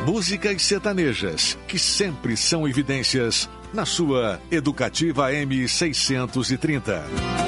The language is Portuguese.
Músicas sertanejas, que sempre são evidências na sua Educativa M630.